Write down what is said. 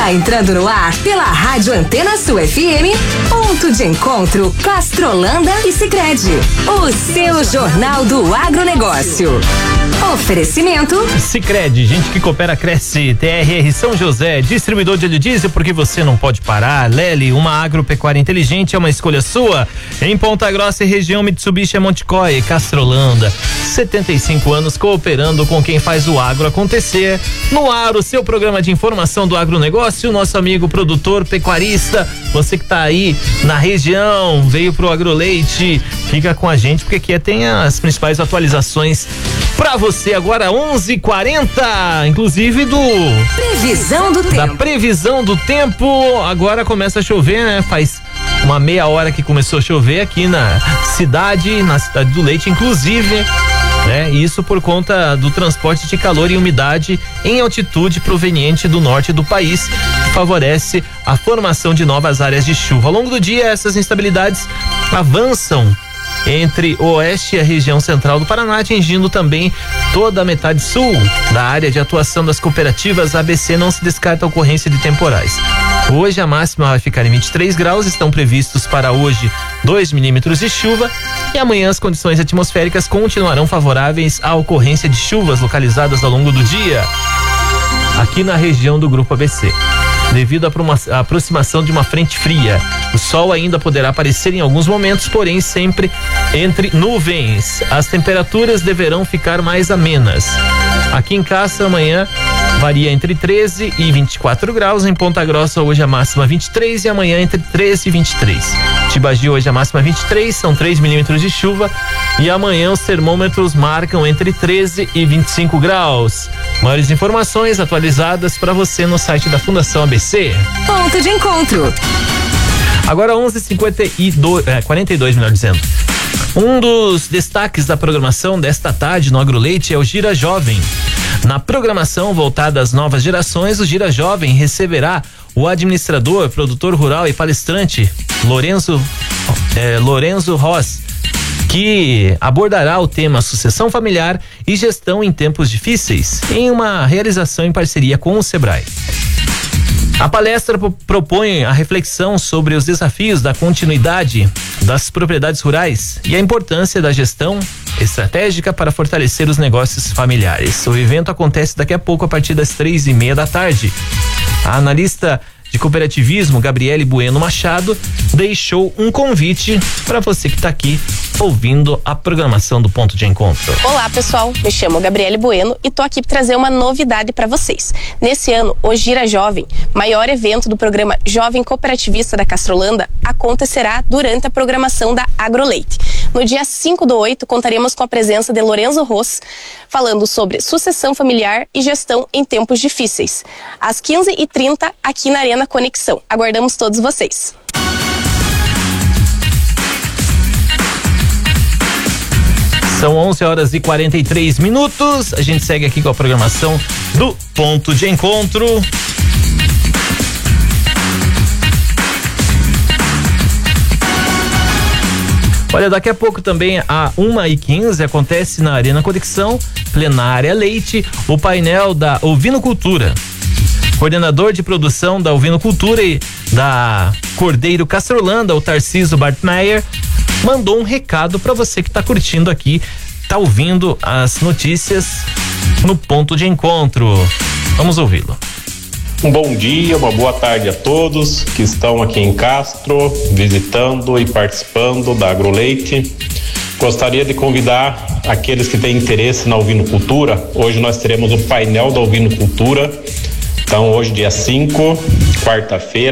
Está entrando no ar pela Rádio Antena Sul FM, ponto de encontro Castrolanda e Sicredi. O seu Jornal do Agronegócio. Oferecimento Sicredi, gente que coopera, cresce. TRR São José, distribuidor de óleo diesel, porque você não pode parar. Lely, uma agropecuária inteligente, é uma escolha sua. Em Ponta Grossa e região, Mitsubishi é Monticói, Castrolanda, 75 anos cooperando com quem faz o agro acontecer. No ar, o seu programa de informação do agronegócio, nosso amigo produtor pecuarista, você que tá aí na região, veio pro AgroLeite, fica com a gente porque aqui tem as principais atualizações pra você. Agora 11:40, inclusive Previsão do tempo. Da previsão do tempo. Agora começa a chover, né? Faz uma meia hora que começou a chover aqui na cidade do Leite, inclusive, né? Isso por conta do transporte de calor e umidade em altitude proveniente do norte do país, que favorece a formação de novas áreas de chuva. Ao longo do dia, essas instabilidades avançam entre o oeste e a região central do Paraná, atingindo também toda a metade sul da área de atuação das cooperativas ABC. Não se descarta a ocorrência de temporais. Hoje a máxima vai ficar em 23 graus, estão previstos para hoje 2 milímetros de chuva, e amanhã as condições atmosféricas continuarão favoráveis à ocorrência de chuvas localizadas ao longo do dia aqui na região do Grupo ABC. Devido à aproximação de uma frente fria, o sol ainda poderá aparecer em alguns momentos, porém sempre entre nuvens. As temperaturas deverão ficar mais amenas. Aqui em Castro amanhã varia entre 13 e 24 graus. Em Ponta Grossa hoje a máxima 23 e amanhã entre 13 e 23. Tibagi hoje a máxima 23, são 3 milímetros de chuva, e amanhã os termômetros marcam entre 13 e 25 graus. Maiores informações atualizadas para você no site da Fundação ABC. Ponto de encontro. Agora 11:42, melhor dizendo. Um dos destaques da programação desta tarde no AgroLeite é o Gira Jovem. Na programação voltada às novas gerações, o Gira Jovem receberá o administrador, produtor rural e palestrante Lorenzo Ross, que abordará o tema sucessão familiar e gestão em tempos difíceis, em uma realização em parceria com o Sebrae. A palestra propõe a reflexão sobre os desafios da continuidade das propriedades rurais e a importância da gestão estratégica para fortalecer os negócios familiares. O evento acontece daqui a pouco, a partir das 3:30 da tarde. A analista de cooperativismo, Gabriele Bueno Machado, deixou um convite para você que está aqui ouvindo a programação do Ponto de Encontro. Olá, pessoal, me chamo Gabriele Bueno e tô aqui para trazer uma novidade para vocês. Nesse ano, o Gira Jovem, maior evento do programa Jovem Cooperativista da Castrolanda, acontecerá durante a programação da AgroLeite. No dia 5/8, contaremos com a presença de Lorenzo Ross, falando sobre sucessão familiar e gestão em tempos difíceis. Às 15h30, aqui na Arena Conexão. Aguardamos todos vocês. São 11:43. A gente segue aqui com a programação do Ponto de Encontro. Olha, daqui a pouco também, às 1h15, acontece na Arena Conexão, plenária Leite, o painel da Ovinocultura. Coordenador de produção da Ovinocultura e da Cordeiro Castrolanda, o Tarcísio Bartmeier, mandou um recado para você que está curtindo aqui, tá ouvindo as notícias no Ponto de Encontro. Vamos ouvi-lo. Um bom dia, uma boa tarde a todos que estão aqui em Castro, visitando e participando da AgroLeite. Gostaria de convidar aqueles que têm interesse na ovinocultura. Hoje nós teremos o painel da ovinocultura. Então, hoje, dia 5, quarta-feira,